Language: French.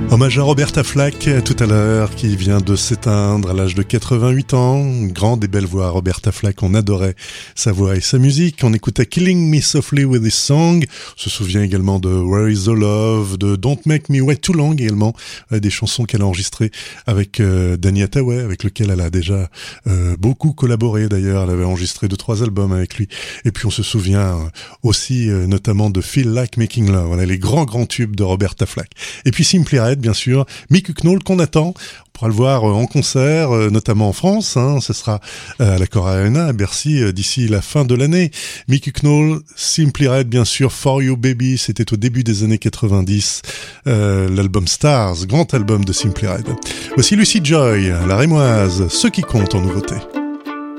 Hommage à Roberta Flack tout à l'heure, qui vient de s'éteindre à l'âge de 88 ans. Une grande et belle voix, Roberta Flack. On adorait sa voix et sa musique. On écoutait Killing Me Softly with This Song. On se souvient également de Where Is the Love, de Don't Make Me Wait Too Long également. Des chansons qu'elle a enregistrées avec Danny Hathaway, avec lequel elle a déjà beaucoup collaboré d'ailleurs. Elle avait enregistré 2-3 albums avec lui. Et puis on se souvient aussi notamment de Feel Like Making Love. Voilà les grands tubes de Roberta Flack. Et puis Simply Red, bien sûr, Mick Hucknall qu'on attend. On pourra le voir en concert, notamment en France. Ce sera à l'Accor Arena à Bercy d'ici la fin de l'année. Mick Hucknall, Simply Red, bien sûr, For You Baby, c'était au début des années 90. L'album Stars, grand album de Simply Red. Voici Lucy Joy, la Rémoise, ce qui compte en nouveauté.